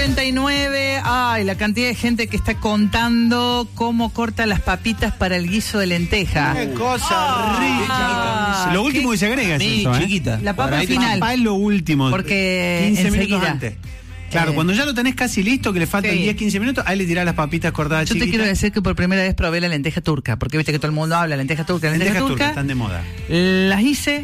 39, ay, la cantidad de gente que está contando cómo corta las papitas para el guiso de lenteja. ¡Qué cosa rica! Lo último que se agrega es eso, chiquita. La papa final. Papá es lo último. Porque 15 minutos enseguida. antes. Claro, cuando ya lo tenés casi listo, que le faltan 10-15 minutos, ahí le tirás las papitas cortadas Yo chiquitas. te quiero decir que por primera vez probé la lenteja turca, porque viste que todo el mundo habla lenteja turca, lenteja turca. Están de moda. Las hice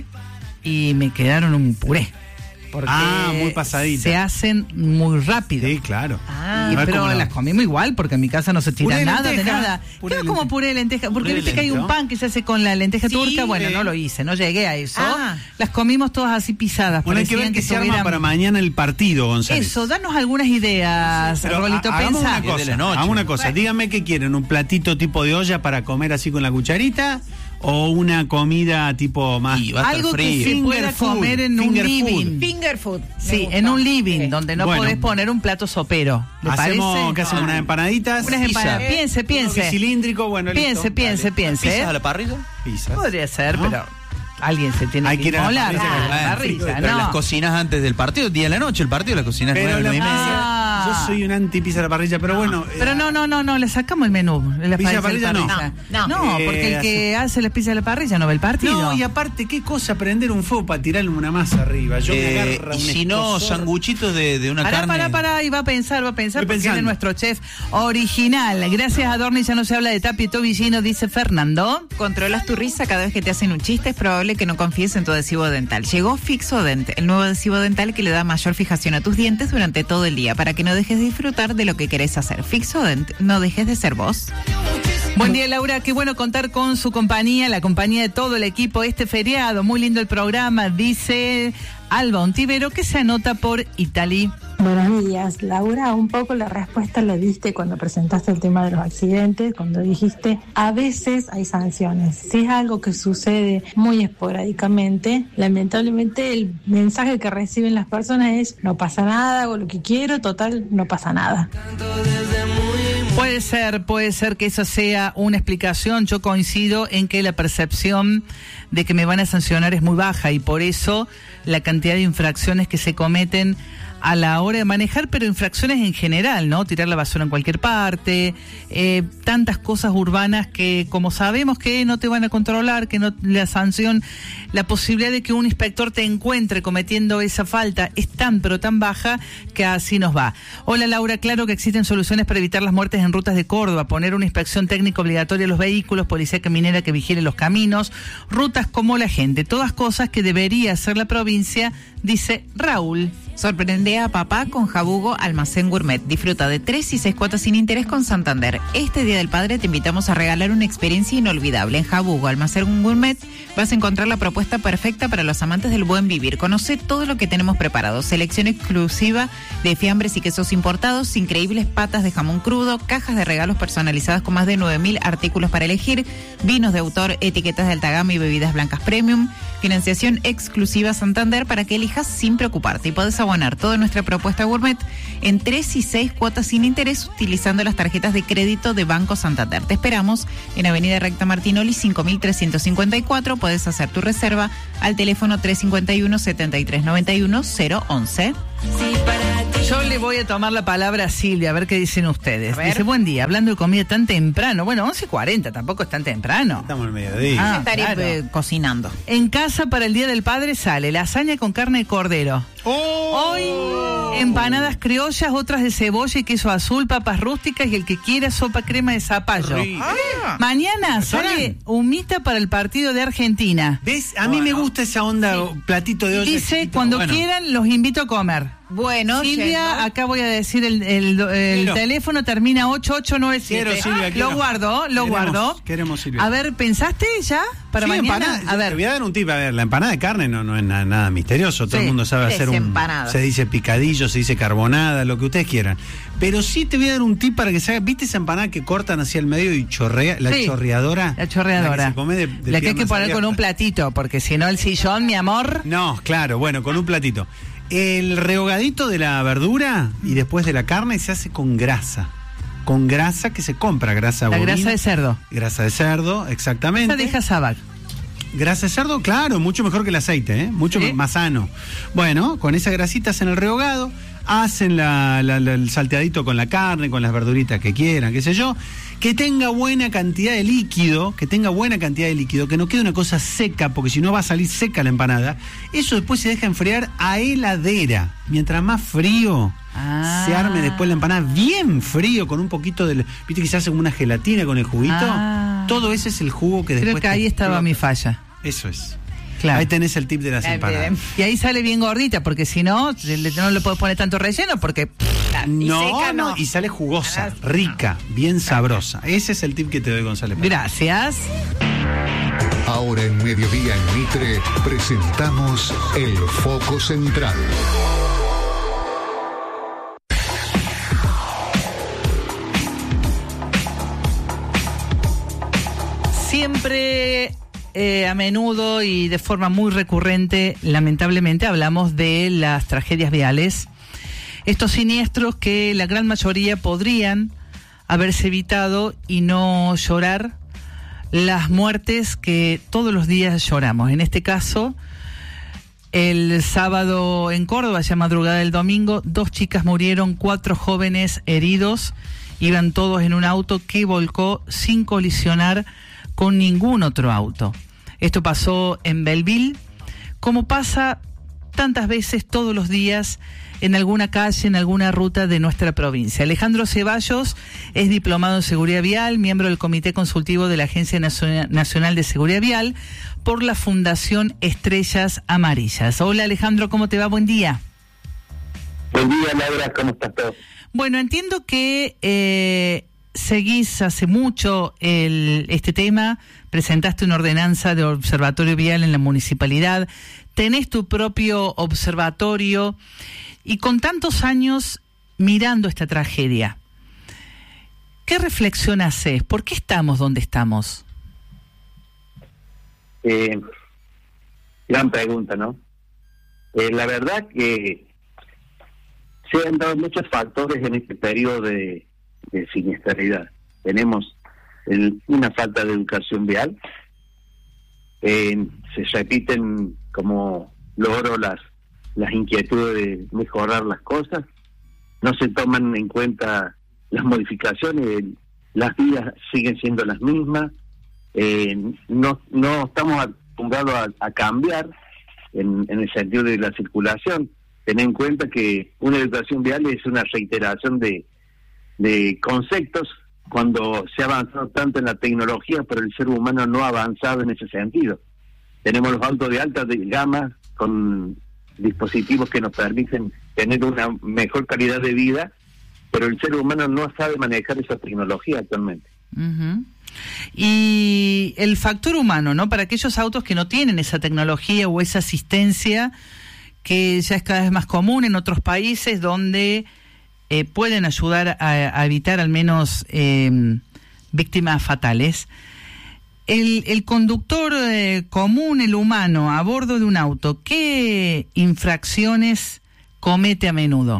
y me quedaron un puré. Porque muy pasadita. se hacen muy rápido. Sí, claro. Pero las comimos igual, porque en mi casa no se tira Puré de nada lenteja. de nada. Puré de Queda como lenteja. puré de lenteja. Porque Puré de viste que hay un lenteja. pan que se hace con la lenteja turca. Bueno, no lo hice, no llegué a eso. Las comimos todas así pisadas. Bueno, hay que ver parecían qué se arma estuvieran- para mañana el partido, González. Eso, danos algunas ideas, Pero Rolito, hagamos pensá. hagamos una cosa. Díganme qué quieren, un platito tipo de olla para comer así con la cucharita o una comida tipo más Algo que se pueda comer en un Finger living. food. Finger food. Sí, en un living, donde no Bueno. podés poner un plato sopero. ¿Le Hacemos, parece? ¿qué hacemos? Unas empanaditas. Unas empanadas. Piense. Uno que es cilíndrico, bueno, listo. Piense. ¿Pizzas a la parrilla? Pizzas. Podría ser, ¿No? pero alguien se tiene Hay que que ir a la inmolar. parrilla, Ah, claro. parrilla, Pero no. las cocinas antes del partido, día de la noche, el partido las cocinas Pero 9, la 9 y media. Ah. yo soy un anti-pizza a la parrilla, pero bueno. Pero no, le sacamos el menú. La Pizza a parrilla parrilla, no. No, porque el que hace las pizzas a la parrilla no ve el partido. No, y aparte, qué cosa prender un fuego para tirarle una masa arriba. Yo me agarra y un si no, escozor. sanguchitos de una carne. Pará, y va a pensar, porque él es pensando. nuestro chef original. Gracias a Dorni ya no se habla de Tapio y Tobillino, dice Fernando. Controlas tu risa cada vez que te hacen un chiste, es probable que no confíes en tu adhesivo dental. Llegó Fixodent, el nuevo adhesivo dental que le da mayor fijación a tus dientes durante todo el día, para que no dejes de disfrutar de lo que querés hacer. Fixodent, no dejes de ser vos. Buen día, Laura. Qué bueno contar con su compañía, la compañía de todo el equipo este feriado. Muy lindo el programa, dice Alba Ontivero, que se anota por Italy. Buenos días, Laura. Un poco la respuesta la diste cuando presentaste el tema de los accidentes, cuando dijiste a veces hay sanciones. Si es algo que sucede muy esporádicamente, lamentablemente el mensaje que reciben las personas es no pasa nada, hago lo que quiero, total, no pasa nada. Puede ser que esa sea una explicación. Yo coincido en que la percepción de que me van a sancionar es muy baja y por eso la cantidad de infracciones que se cometen a la hora de manejar, pero infracciones en general, ¿no? Tirar la basura en cualquier parte, tantas cosas urbanas que como sabemos que no te van a controlar, que no la sanción, la posibilidad de que un inspector te encuentre cometiendo esa falta es tan pero tan baja que así nos va. Hola Laura, claro que existen soluciones para evitar las muertes en rutas de Córdoba, poner una inspección técnica obligatoria a los vehículos, policía caminera que vigile los caminos, rutas como la gente, todas cosas que debería hacer la provincia, dice Raúl. Sorprende a papá con Jabugo Almacén Gourmet. Disfruta de 3 y 6 cuotas sin interés con Santander. Este Día del Padre te invitamos a regalar una experiencia inolvidable. En Jabugo Almacén Gourmet vas a encontrar la propuesta perfecta para los amantes del buen vivir. Conoce todo lo que tenemos preparado. Selección exclusiva de fiambres y quesos importados, increíbles patas de jamón crudo, cajas de regalos personalizadas con más de 9.000 artículos para elegir, vinos de autor, etiquetas de alta gama y bebidas blancas premium, financiación exclusiva Santander para que elijas sin preocuparte. Y podés abonar toda nuestra propuesta gourmet en 3 y 6 cuotas sin interés utilizando las tarjetas de crédito de Banco Santander. Te esperamos en Avenida Recta Martinoli 5354. Podés hacer tu reserva al teléfono 351-7391-011. Yo le voy a tomar la palabra a Silvia, a ver qué dicen ustedes. Dice, buen día, hablando de comida tan temprano. Bueno, 11:40, tampoco es tan temprano. Estamos al mediodía. Estaré cocinando. En casa para el Día del Padre sale lasaña con carne de cordero. Hoy, empanadas criollas, otras de cebolla y queso azul, papas rústicas y el que quiera sopa crema de zapallo. Mañana sale humita para el partido de Argentina. ¿Ves? A mí me gusta esa onda, platito de olla. Dice, chiquito. cuando Bueno. quieran los invito a comer. Bueno, Silvia, yendo. acá voy a decir el teléfono, termina 8897. Quiero, Silvia, quiero. Lo guardo. Queremos, Silvia. A ver, ¿pensaste ya para Sí, mañana? empanada. A ver. Te voy a dar un tip. A ver, la empanada de carne no es nada misterioso. Todo Sí, el mundo sabe hacer empanada. Se dice picadillo, se dice carbonada, lo que ustedes quieran. Pero sí te voy a dar un tip para que se haga. ¿Viste esa empanada que cortan hacia el medio y chorrea? La Sí, chorreadora. La chorreadora. La que se come de la que hay que piernas poner con un abiertas. platito, porque si no el sillón, mi amor. No, claro, bueno, con un platito. El rehogadito de la verdura y después de la carne se hace con grasa. Con grasa que se compra, grasa La bovina. grasa de cerdo. Grasa de cerdo, exactamente. Esa deja sabac. Grasa de cerdo, claro, mucho mejor que el aceite, ¿eh? Mucho ¿Sí? más sano. Bueno, con esa grasita en el rehogado, hacen el salteadito con la carne, con las verduritas que quieran, qué sé yo, que tenga buena cantidad de líquido, que no quede una cosa seca, porque si no va a salir seca la empanada. Eso después se deja enfriar a heladera. Mientras más frío se arme después la empanada, bien frío, con un poquito de... ¿Viste que se hace como una gelatina con el juguito? Todo ese es el jugo que después... Creo que ahí estaba mi falla. Eso es. Claro. Ahí tenés el tip de las empanadas. Y ahí sale bien gordita, porque si no, no le puedes poner tanto relleno, porque... No, y sale jugosa, rica, bien sabrosa. Ese es el tip que te doy, González. Gracias. Ahora en Mediodía en Mitre presentamos El Foco Central. Siempre, a menudo y de forma muy recurrente, lamentablemente, hablamos de las tragedias viales. Estos siniestros que la gran mayoría podrían haberse evitado y no llorar las muertes que todos los días lloramos. En este caso, el sábado en Córdoba, ya madrugada del domingo, 2 chicas murieron, 4 jóvenes heridos. Iban todos en un auto que volcó sin colisionar con ningún otro auto. Esto pasó en Belleville, como pasa tantas veces todos los días en alguna calle, en alguna ruta de nuestra provincia. Alejandro Ceballos es diplomado en Seguridad Vial, miembro del Comité Consultivo de la Agencia Nacional de Seguridad Vial por la Fundación Estrellas Amarillas. Hola Alejandro, ¿cómo te va? Buen día. Buen día, Laura, ¿cómo estás todo? Bueno, entiendo que seguís hace mucho este tema, presentaste una ordenanza de observatorio vial en la municipalidad, tenés tu propio observatorio y con tantos años mirando esta tragedia, ¿qué reflexión haces? ¿Por qué estamos donde estamos? Gran pregunta, ¿no? La verdad que se han dado muchos factores en este periodo de siniestralidad. Tenemos una falta de educación vial, se repiten como logro las inquietudes de mejorar las cosas, no se toman en cuenta las modificaciones, las vías siguen siendo las mismas, no estamos acostumbrados a cambiar en el sentido de la circulación. Ten en cuenta que una educación vial es una reiteración de conceptos cuando se ha avanzado tanto en la tecnología, pero el ser humano no ha avanzado en ese sentido. Tenemos los autos de alta gama con dispositivos que nos permiten tener una mejor calidad de vida, pero el ser humano no sabe manejar esa tecnología actualmente. Uh-huh. Y el factor humano, ¿no? Para aquellos autos que no tienen esa tecnología o esa asistencia, que ya es cada vez más común en otros países donde pueden ayudar a evitar al menos víctimas fatales. El conductor común, el humano, a bordo de un auto, ¿qué infracciones comete a menudo?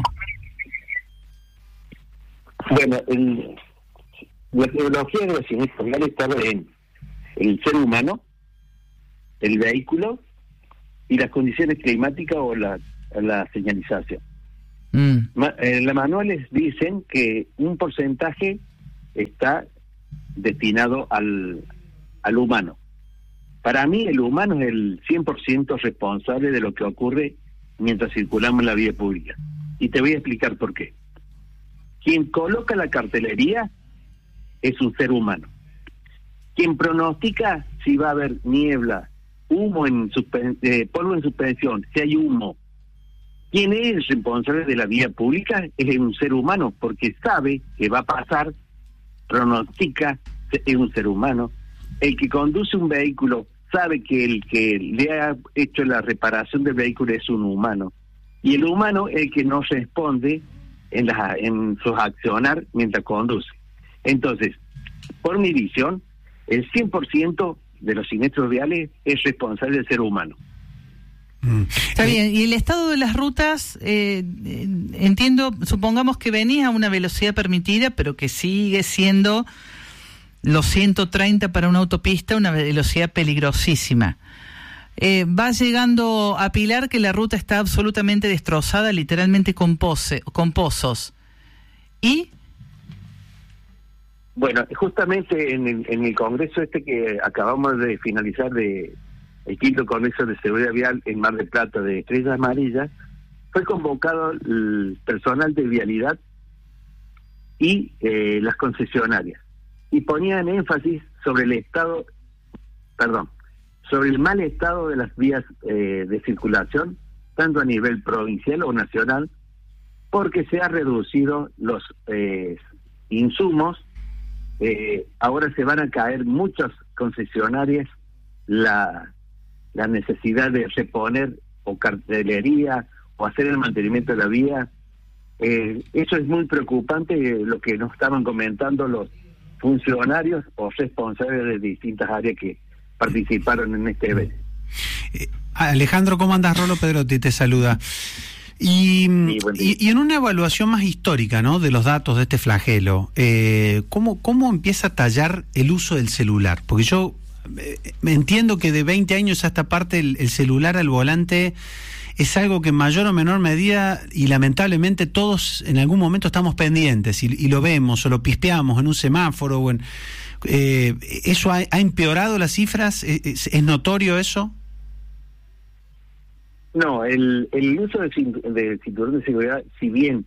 Bueno, la tecnología de los siniestros viales está en el ser humano, el vehículo y las condiciones climáticas o la señalización. Las manuales dicen que un porcentaje está destinado al humano. Para mí el humano es el 100% responsable de lo que ocurre mientras circulamos en la vía pública. Y te voy a explicar por qué. Quien coloca la cartelería es un ser humano. Quien pronostica si va a haber niebla, humo polvo en suspensión, si hay humo. Quien es el responsable de la vía pública es un ser humano, porque sabe que va a pasar, pronostica, es un ser humano. El que conduce un vehículo sabe que el que le ha hecho la reparación del vehículo es un humano. Y el humano es el que no responde en sus accionar mientras conduce. Entonces, por mi visión, el 100% de los siniestros viales es responsable del ser humano. Está bien, y el estado de las rutas, entiendo, supongamos que venís a una velocidad permitida, pero que sigue siendo los 130 para una autopista, una velocidad peligrosísima. Va llegando a Pilar, que la ruta está absolutamente destrozada, literalmente con pozos. ¿Y? Bueno, justamente en el congreso que acabamos de finalizar el quinto Congreso de Seguridad Vial en Mar del Plata de Estrellas Amarillas, fue convocado el personal de vialidad y las concesionarias, y ponían énfasis sobre sobre el mal estado de las vías de circulación, tanto a nivel provincial o nacional, porque se han reducido los insumos. Ahora se van a caer muchas concesionarias la necesidad de reponer o cartelería o hacer el mantenimiento de la vía. Eso es muy preocupante, lo que nos estaban comentando los funcionarios o responsables de distintas áreas que participaron en este evento. Alejandro, ¿cómo andás? Rolo Pedrotti te saluda. Y en una evaluación más histórica, ¿no?, de los datos de este flagelo, ¿cómo empieza a tallar el uso del celular? Porque yo me entiendo que de 20 años a esta parte el celular al volante es algo que en mayor o menor medida, y lamentablemente todos en algún momento estamos pendientes y lo vemos o lo pispeamos en un semáforo. ¿Eso ha empeorado las cifras? ¿Es notorio eso? No, el uso del cinturón de seguridad, si bien,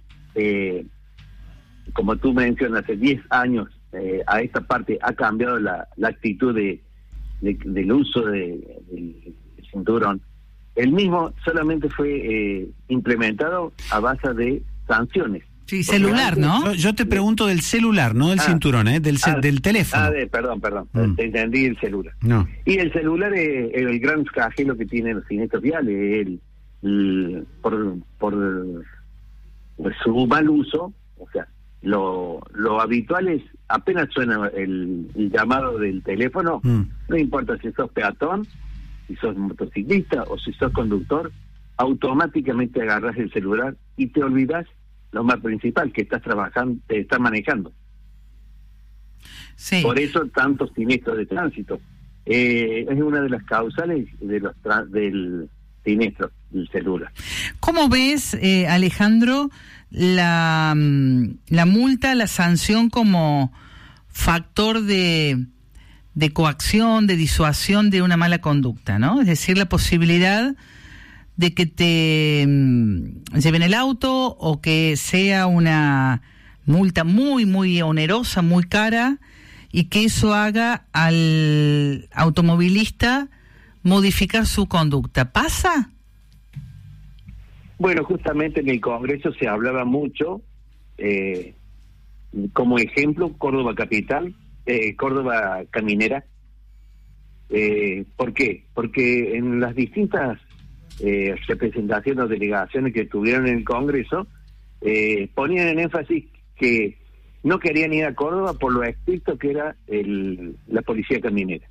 como tú mencionas, hace 10 años a esta parte ha cambiado la actitud del uso del cinturón, el mismo solamente fue implementado a base de sanciones. Sí, celular, ¿no? Yo te pregunto del celular, no del cinturón, del teléfono. Perdón, te entendí el celular. No. Y el celular es el gran flagelo que tienen los siniestros viales, por su mal uso. O sea, lo habitual es, apenas suena el llamado del teléfono, no importa si sos peatón, si sos motociclista o si sos conductor, automáticamente agarras el celular y te olvidas lo más principal, que estás trabajando, te estás manejando. Sí. Por eso tantos siniestros de tránsito. Es una de las causales del siniestro, el celular. ¿Cómo ves, Alejandro, la multa, la sanción como factor de coacción, de disuasión de una mala conducta, ¿no? Es decir, la posibilidad de que te lleven el auto o que sea una multa muy, muy onerosa, muy cara, y que eso haga al automovilista modificar su conducta. ¿Pasa? Bueno, justamente en el Congreso se hablaba mucho, como ejemplo, Córdoba Capital, Córdoba Caminera. ¿Por qué? Porque en las distintas representaciones o delegaciones que tuvieron en el Congreso, ponían en énfasis que no querían ir a Córdoba por lo estricto que era la policía caminera.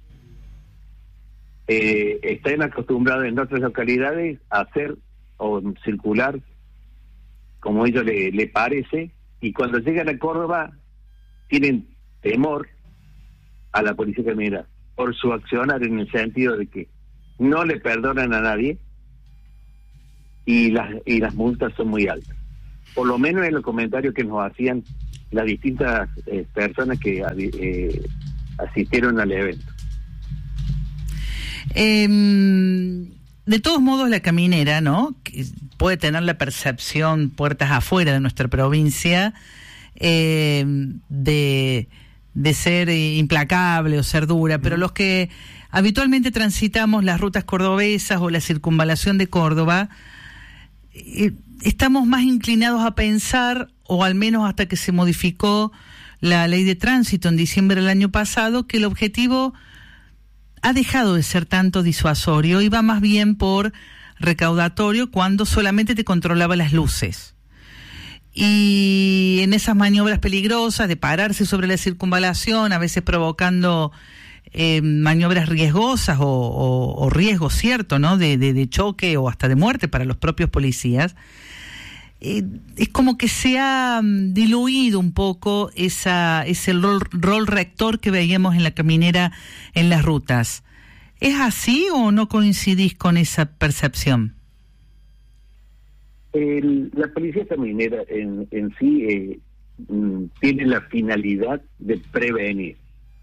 Están acostumbrados en otras localidades a hacer o circular como a ellos le parece, y cuando llegan a Córdoba tienen temor a la policía caminera por su accionar, en el sentido de que no le perdonan a nadie y las multas son muy altas. Por lo menos en los comentarios que nos hacían las distintas personas que asistieron al evento. De todos modos, la caminera, ¿no?, que puede tener la percepción puertas afuera de nuestra provincia de ser implacable o ser dura, pero los que habitualmente transitamos las rutas cordobesas o la circunvalación de Córdoba, estamos más inclinados a pensar, o al menos hasta que se modificó la ley de tránsito en diciembre del año pasado, que el objetivo ha dejado de ser tanto disuasorio y va más bien por recaudatorio, cuando solamente te controlaba las luces. Y en esas maniobras peligrosas de pararse sobre la circunvalación, a veces provocando maniobras riesgosas o riesgos, cierto, ¿no?, de choque o hasta de muerte para los propios policías, es como que se ha diluido un poco ese rol rector que veíamos en la caminera en las rutas. ¿Es así o no coincidís con esa percepción? La policía caminera en sí tiene la finalidad de prevenir.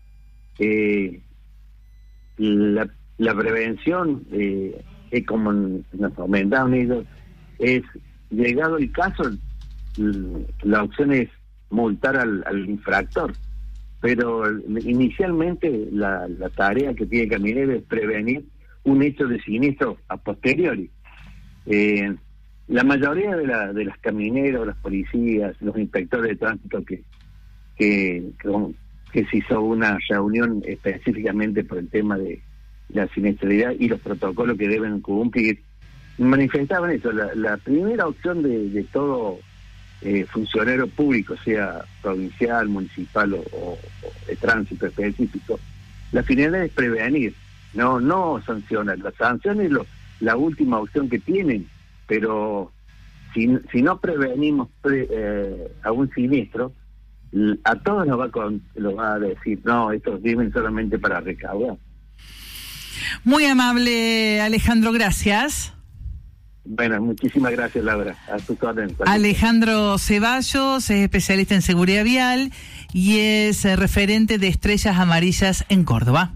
La prevención, como nos comentaban ellos, es, llegado el caso, la opción es multar al infractor, pero inicialmente la tarea que tiene Caminero es prevenir un hecho de siniestro a posteriori. La mayoría de las camineras, las policías, los inspectores de tránsito que se hizo una reunión específicamente por el tema de la siniestralidad y los protocolos que deben cumplir, manifestaban eso. La primera opción de todo funcionario público, sea provincial, municipal o de tránsito específico, la finalidad es prevenir, no sancionar. La sanción es la última opción que tienen, pero si no prevenimos a un siniestro, a todos lo va a decir, no, estos viven solamente para recaudar. Muy amable, Alejandro, gracias. Bueno, muchísimas gracias, Laura. A tus órdenes. Alejandro Ceballos es especialista en seguridad vial y es referente de Estrellas Amarillas en Córdoba.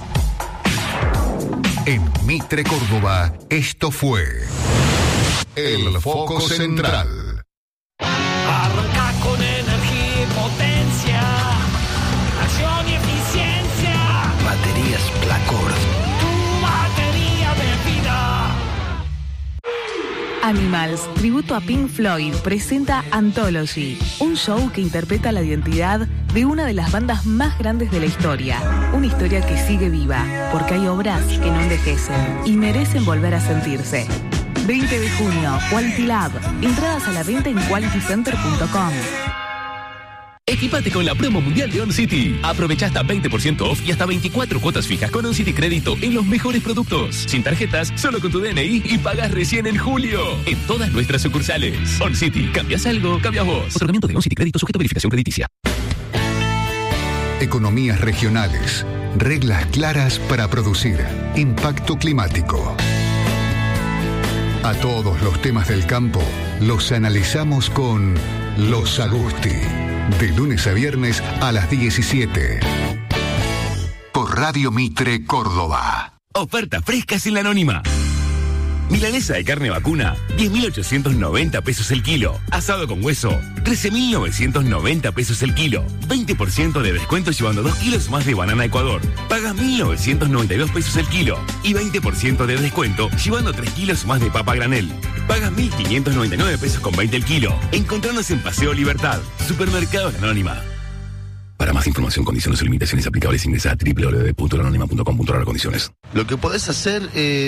En Mitre, Córdoba, esto fue El Foco Central. Arranca con energía y potencia, acción y eficiencia. Baterías Placor. Tu batería de vida. Animals, tributo a Pink Floyd, presenta Anthology, un show que interpreta la identidad de una de las bandas más grandes de la historia. Una historia que sigue viva, porque hay obras que no envejecen y merecen volver a sentirse. 20 de junio, Quality Lab. Entradas a la venta en qualitycenter.com. Equipate con la promo mundial de OnCity. Aprovecha hasta 20% off y hasta 24 cuotas fijas con OnCity Crédito en los mejores productos. Sin tarjetas, solo con tu DNI y pagas recién en julio. En todas nuestras sucursales. OnCity, cambias algo, cambias vos. Otorgamiento de OnCity Crédito sujeto a verificación crediticia. Economías regionales. Reglas claras para producir. Impacto climático. A todos los temas del campo los analizamos con Los Agusti. De lunes a viernes a las 17. Por Radio Mitre, Córdoba. Ofertas frescas en La Anónima. Milanesa de carne vacuna, 10.890 pesos el kilo. Asado con hueso, 13.990 pesos el kilo. 20% de descuento llevando 2 kilos más de banana Ecuador. Pagas 1.992 pesos el kilo. Y 20% de descuento llevando 3 kilos más de papa granel. Pagas 1.599 pesos con 20 el kilo. Encontrarnos en Paseo Libertad, Supermercados La Anónima. Para más información, condiciones y limitaciones aplicables, ingresa a www.lanonima.com.ar condiciones. Lo que podés hacer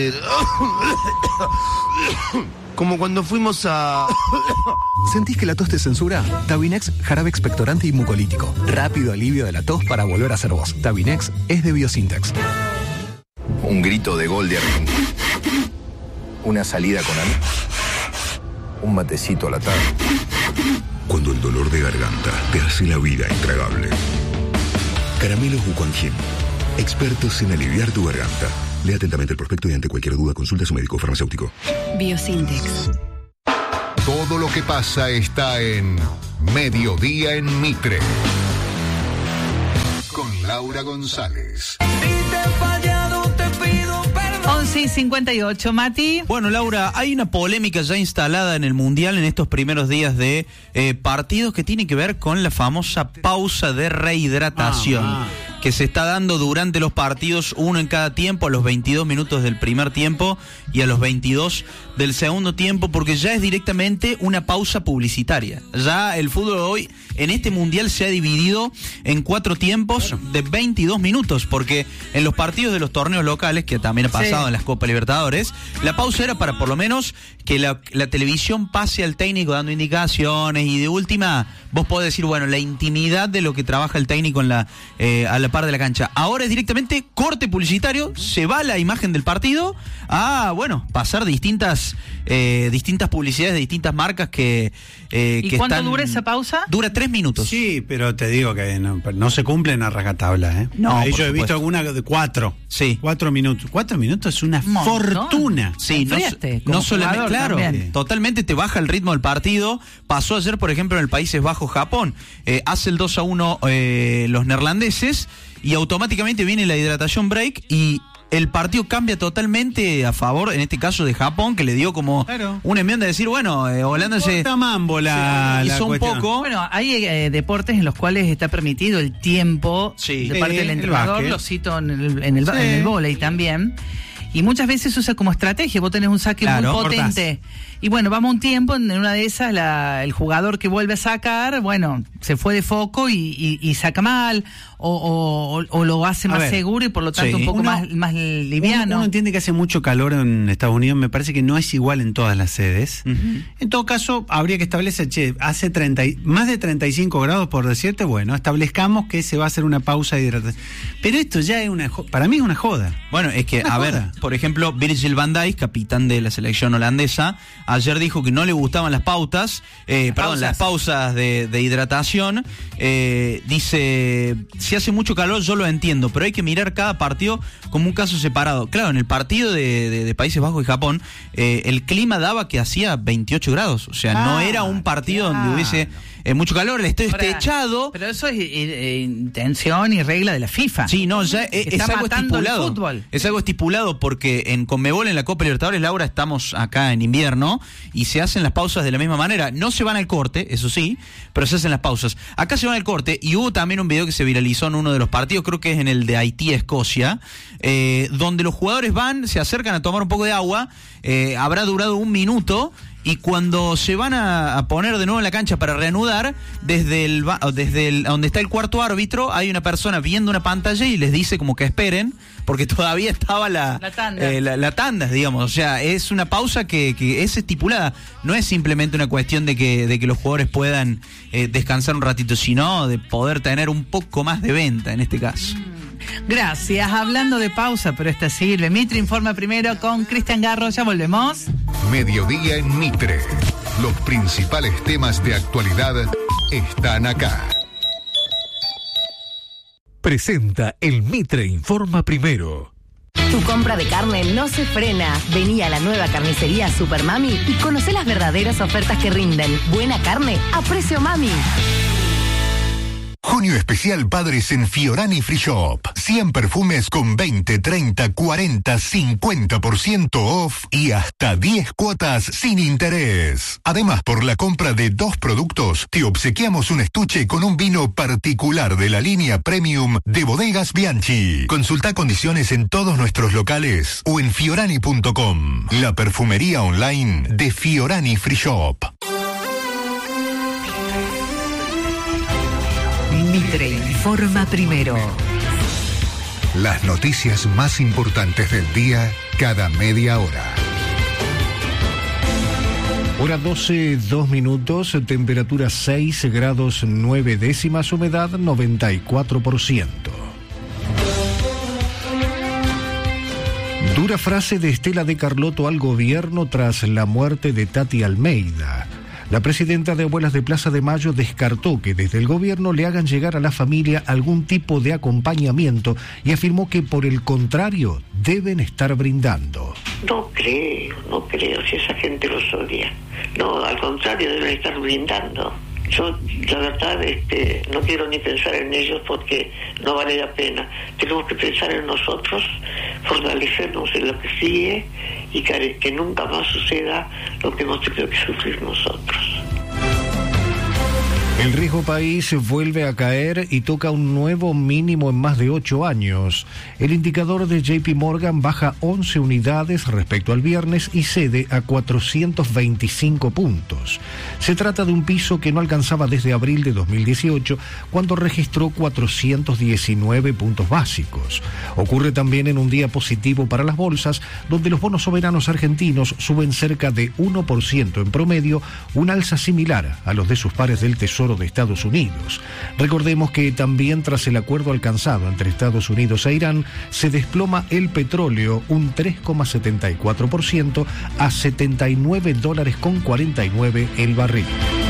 como cuando fuimos a... ¿Sentís que la tos te censura? Tabinex, jarabe expectorante y mucolítico. Rápido alivio de la tos para volver a ser vos. Tabinex es de Biosintex. Un grito de gol de Argentina. Una salida con amigos. Un matecito a la tarde. Cuando el dolor de garganta te hace la vida intragable. Caramelos Bucongen, expertos en aliviar tu garganta. Lea atentamente el prospecto y ante cualquier duda consulta a su médico farmacéutico. Biosintex. Todo lo que pasa está en Mediodía en Mitre. Con Laura González. 11:58, Mati. Bueno, Laura, hay una polémica ya instalada en el Mundial en estos primeros días de partidos que tiene que ver con la famosa pausa de rehidratación que se está dando durante los partidos, uno en cada tiempo, a los 22 minutos del primer tiempo y a los 22 del segundo tiempo, porque ya es directamente una pausa publicitaria. Ya el fútbol hoy en este Mundial se ha dividido en 4 tiempos de 22 minutos, porque en los partidos de los torneos locales, que también ha pasado en las Copa Libertadores, la pausa era para por lo menos que la televisión pase al técnico dando indicaciones y de última vos podés decir, bueno, la intimidad de lo que trabaja el técnico en a la par de la cancha. Ahora es directamente corte publicitario, se va la imagen del partido a, bueno, pasar distintas distintas publicidades de distintas marcas que ¿Y cuánto dura esa pausa? Dura 3 minutos. Sí, pero te digo que no se cumplen a rajatabla, ¿eh? No, ahí por yo he supuesto. visto alguna de 4. Sí. 4 minutos. 4 minutos es una fortuna. Sí, no solamente, claro, totalmente te baja el ritmo del partido. Pasó ayer, por ejemplo, en el Países Bajos, Japón. Hace el 2-1 los neerlandeses y automáticamente viene la hidratación break y el partido cambia totalmente a favor, en este caso, de Japón, que le dio como un envión de decir, bueno, Holanda se hizo un poco. Bueno, hay deportes en los cuales está permitido el tiempo de parte del entrenador, lo cito en el vóley también. Y muchas veces se usa como estrategia. Vos tenés un saque muy potente. Y bueno, vamos un tiempo, en una de esas el jugador que vuelve a sacar, bueno, se fue de foco y saca mal, o lo hace más seguro y por lo tanto un poco más liviano. Uno entiende que hace mucho calor en Estados Unidos, me parece que no es igual en todas las sedes. En todo caso, habría que establecer, hace más de 35 grados, por decirte, bueno, establezcamos que se va a hacer una pausa de hidratación. Pero esto ya es para mí es una joda. Bueno, es que, ver, por ejemplo, Virgil van Dijk, capitán de la selección holandesa, ayer dijo que no le gustaban las pausas de hidratación. Dice, si hace mucho calor yo lo entiendo, pero hay que mirar cada partido como un caso separado. Claro, en el partido de Países Bajos y Japón, el clima daba que hacía 28 grados. O sea, no era un partido donde hubiese mucho calor, el estadio está echado. Pero eso es intención y regla de la FIFA. Sí, no, ya es algo estipulado. Es algo estipulado porque en Conmebol, en la Copa Libertadores, Laura, estamos acá en invierno y se hacen las pausas de la misma manera. No se van al corte, eso sí, pero se hacen las pausas. Acá se van al corte y hubo también un video que se viralizó en uno de los partidos, creo que es en el de Haití-Escocia, donde los jugadores se acercan a tomar un poco de agua, habrá durado 1 minuto. Y cuando se van a poner de nuevo en la cancha para reanudar, desde donde está el cuarto árbitro, hay una persona viendo una pantalla y les dice como que esperen, porque todavía estaba la tanda, digamos. O sea, es una pausa que es estipulada. No es simplemente una cuestión de que los jugadores puedan descansar un ratito, sino de poder tener un poco más de venta en este caso. Gracias. Hablando de pausa, pero esta sirve. Mitre informa primero con Cristian Garro. Ya volvemos. Mediodía en Mitre. Los principales temas de actualidad están acá. Presenta el Mitre informa primero. Tu compra de carne no se frena. Vení a la nueva carnicería Super Mami y conocé las verdaderas ofertas que rinden. Buena carne a precio mami. Junio especial Padres en Fiorani Free Shop. 100 perfumes con 20, 30, 40, 50% off y hasta 10 cuotas sin interés. Además, por la compra de 2 productos, te obsequiamos un estuche con un vino particular de la línea Premium de Bodegas Bianchi. Consulta condiciones en todos nuestros locales o en fiorani.com. La perfumería online de Fiorani Free Shop. Mitre informa primero. Las noticias más importantes del día cada media hora. Hora 12, 2 minutos, temperatura 6 grados 9 décimas, humedad 94%. Dura frase de Estela de Carlotto al gobierno tras la muerte de Tati Almeida. La presidenta de Abuelas de Plaza de Mayo descartó que desde el gobierno le hagan llegar a la familia algún tipo de acompañamiento y afirmó que por el contrario deben estar brindando. No creo, si esa gente los odia. No, al contrario, deben estar brindando. Yo, la verdad, no quiero ni pensar en ellos porque no vale la pena. Tenemos que pensar en nosotros, fortalecernos en lo que sigue y que nunca más suceda lo que hemos tenido que sufrir nosotros. El riesgo país vuelve a caer y toca un nuevo mínimo en más de 8 años. El indicador de JP Morgan baja 11 unidades respecto al viernes y cede a 425 puntos. Se trata de un piso que no alcanzaba desde abril de 2018, cuando registró 419 puntos básicos. Ocurre también en un día positivo para las bolsas, donde los bonos soberanos argentinos suben cerca de 1% en promedio, un alza similar a los de sus pares del Tesoro mercado de Estados Unidos. Recordemos que también tras el acuerdo alcanzado entre Estados Unidos e Irán, se desploma el petróleo un 3,74% a $79.49 el barril.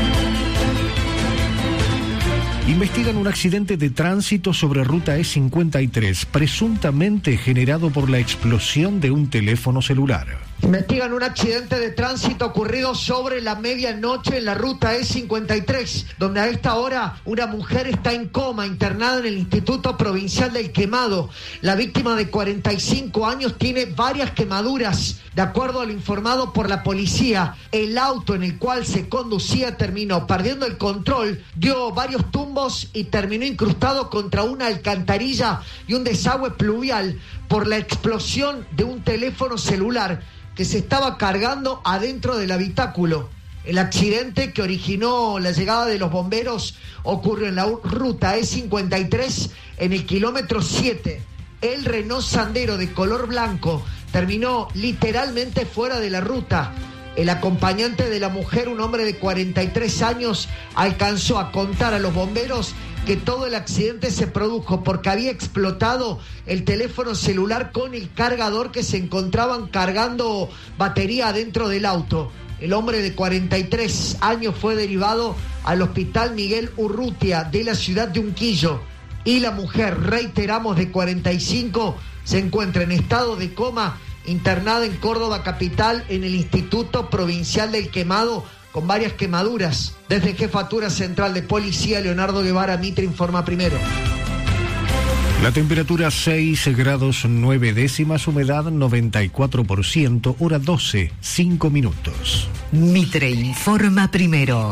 Investigan un accidente de tránsito sobre ruta E53, presuntamente generado por la explosión de un teléfono celular. Investigan un accidente de tránsito ocurrido sobre la medianoche en la ruta E53, donde a esta hora una mujer está en coma, internada en el Instituto Provincial del Quemado. La víctima de 45 años tiene varias quemaduras. De acuerdo a lo informado por la policía, el auto en el cual se conducía terminó perdiendo el control, dio varios tumbos y terminó incrustado contra una alcantarilla y un desagüe pluvial por la explosión de un teléfono celular que se estaba cargando adentro del habitáculo. El accidente que originó la llegada de los bomberos ocurrió en la ruta E53 en el kilómetro 7. El Renault Sandero de color blanco terminó literalmente fuera de la ruta. El acompañante de la mujer, un hombre de 43 años, alcanzó a contar a los bomberos que todo el accidente se produjo porque había explotado el teléfono celular con el cargador que se encontraban cargando batería adentro del auto. El hombre de 43 años fue derivado al Hospital Miguel Urrutia de la ciudad de Unquillo. Y la mujer, reiteramos, de 45, se encuentra en estado de coma, internada en Córdoba capital en el Instituto Provincial del Quemado con varias quemaduras. Desde Jefatura Central de Policía, Leonardo Guevara, Mitre informa primero. La temperatura 6 grados 9 décimas, humedad 94%, hora 12, 5 minutos. Mitre informa primero.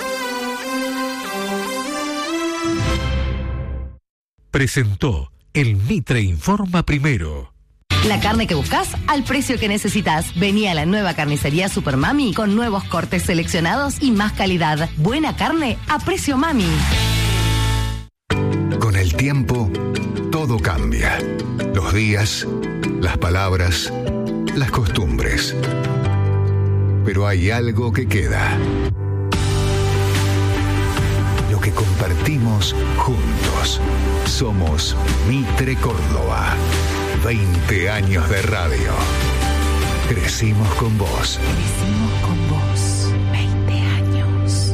Presentó el Mitre informa primero. La carne que buscas al precio que necesitas. Vení a la nueva carnicería Super Mami con nuevos cortes seleccionados y más calidad. Buena carne a precio Mami. Con el tiempo, todo cambia. Los días, las palabras, las costumbres. Pero hay algo que queda. Lo que compartimos juntos. Somos Mitre Córdoba. 20 años de radio. Crecimos con vos. Crecimos con vos. 20 años.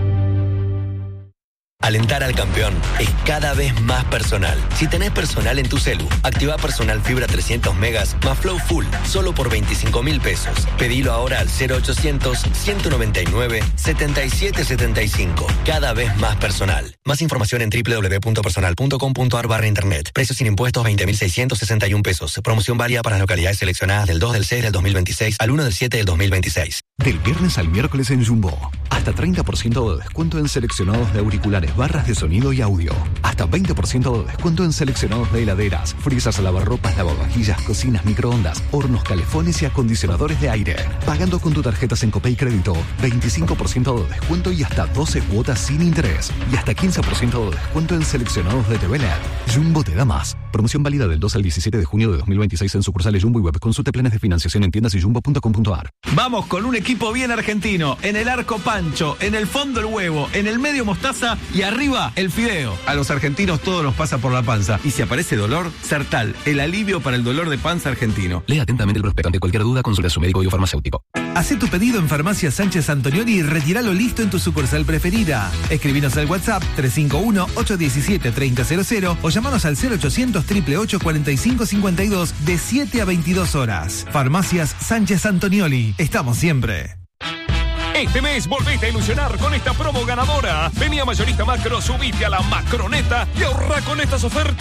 Alentar al campeón es cada vez más personal. Si tenés personal en tu celu, activa Personal Fibra 300 megas más Flow Full, solo por 25.000 pesos. Pedilo ahora al 0800-199-7775. Cada vez más personal. Más información en www.personal.com.ar/internet. Precios sin impuestos 20.661 pesos. Promoción válida para las localidades seleccionadas del 2 del 6 del 2026 al 1 del 7 del 2026. Del viernes al miércoles en Jumbo. Hasta 30% de descuento en seleccionados de auriculares, barras de sonido y audio. Hasta 20% de descuento en seleccionados de heladeras, frisas, lavarropas, lavavajillas, cocinas, microondas, hornos, calefones y acondicionadores de aire. Pagando con tu tarjeta Sencopay Crédito, 25% de descuento y hasta 12 cuotas sin interés. Y hasta 15% de descuento en seleccionados de TV LED. Jumbo te da más. Promoción válida del 2 al 17 de junio de 2026 en sucursales Jumbo y web. Consulte planes de financiación en tiendas y jumbo.com.ar. Vamos con un equipo bien argentino. En el arco Pancho, en el fondo el huevo, en el medio mostaza y arriba el fideo. A los argentinos todo nos pasa por la panza. Y si aparece dolor, Sertal, el alivio para el dolor de panza argentino. Lea atentamente el prospecto. Ante cualquier duda, consulte a su médico y farmacéutico. Hacé tu pedido en Farmacia Sánchez Antonioni y retíralo listo en tu sucursal preferida. Escribinos al WhatsApp 351-817-3000 o llamanos al 0800-888-4552 de 7 a 22 horas. Farmacias Sánchez Antonioni. Estamos siempre. Este mes volvete a ilusionar con esta promo ganadora. Vení a Mayorista Macro, subite a la Macroneta y ahorra con estas ofertas.